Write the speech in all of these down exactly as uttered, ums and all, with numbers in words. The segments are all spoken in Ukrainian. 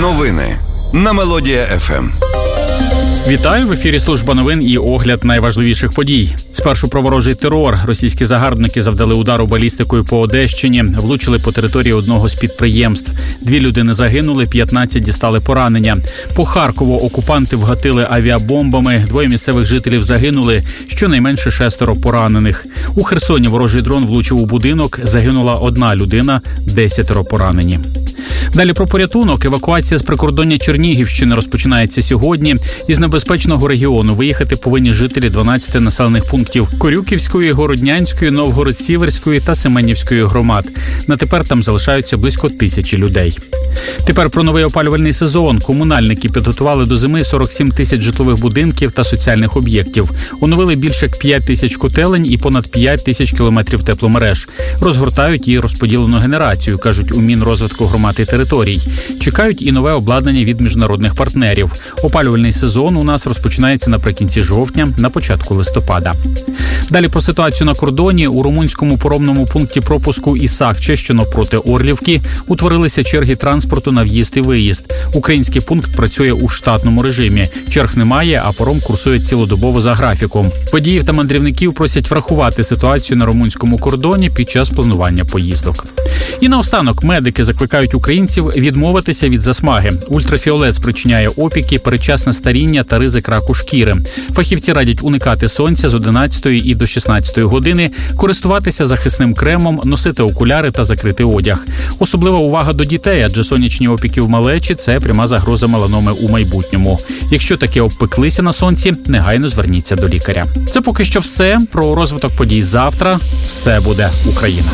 Новини на Мелодія еф ем. Вітаю! В ефірі служба новин і огляд найважливіших подій. Спершу про ворожий терор. Російські загарбники завдали удару балістикою по Одещині, влучили по території одного з підприємств. Дві людини загинули, п'ятнадцять дістали поранення. По Харкову окупанти вгатили авіабомбами, двоє місцевих жителів загинули, щонайменше шестеро поранених. У Херсоні ворожий дрон влучив у будинок, загинула одна людина, десятеро поранені. Далі про порятунок. Евакуація з прикордоння Чернігівщини розпочинається сьогодні. Із небезпечного регіону виїхати повинні жителі дванадцяти населених пунктів Корюківської, Городнянської, Новгород-Сіверської та Семенівської громад. На тепер там залишаються близько тисячі людей. Тепер про новий опалювальний сезон. Комунальники підготували до зими сорок сім тисяч житлових будинків та соціальних об'єктів. Оновили більше як п'ять тисяч котелень і понад п'ять тисяч кілометрів тепломереж. Розгортають і розподілену генерацію, кажуть у Мінрозвитку громад і територій. Чекають і нове обладнання від міжнародних партнерів. Опалювальний сезон у нас розпочинається наприкінці жовтня, на початку листопада. Далі про ситуацію на кордоні. У румунському поромному пункті пропуску Ісакче, що навпроти Орлівки, утворилися черги транспорту на в'їзд і виїзд. Український пункт працює у штатному режимі. Черг немає, а паром курсує цілодобово за графіком. Водіїв та мандрівників просять врахувати ситуацію на румунському кордоні під час планування поїздок. І наостанок медики закликають українців відмовитися від засмаги. Ультрафіолет спричиняє опіки, передчасне старіння та ризик раку шкіри. Фахівці радять уникати сонця з одинадцятої і до шістнадцятої години, користуватися захисним кремом, носити окуляри та закрити одяг. Особлива увага до дітей, адже сонячні опіки в малечі – це пряма загроза меланоми у майбутньому. Якщо таки обпеклися на сонці, негайно зверніться до лікаря. Це поки що все. Про розвиток подій завтра. Все буде Україна.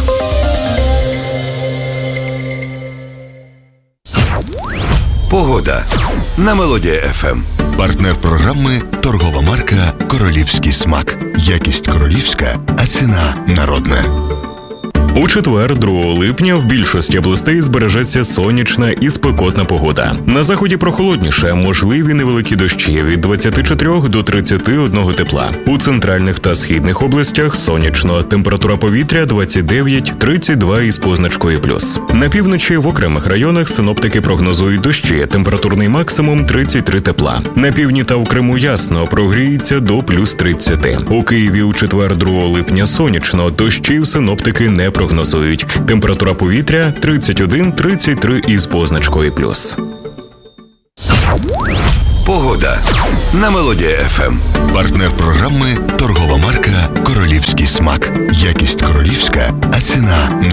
Погода на Мелодія еф ем. Партнер програми – торгова марка «Королівський смак». Якість королівська, а ціна народна. У четвер, другого липня, в більшості областей збережеться сонячна і спекотна погода. На заході прохолодніше, можливі невеликі дощі від двадцяти чотирьох до тридцяти одного тепла. У центральних та східних областях сонячно, температура повітря двадцять дев'ять - тридцять два із позначкою плюс. На півночі в окремих районах синоптики прогнозують дощі, температурний максимум тридцять три тепла. На півдні та в Криму ясно, прогріється до плюс тридцяти. У Києві у четвер, другого липня сонячно, дощів синоптики не прогнозують. Температура повітря тридцять один - тридцять три із позначкою плюс. Погода на Мелодія еф ем. Партнер програми – торгова марка «Королівський смак». Якість королівська, а ціна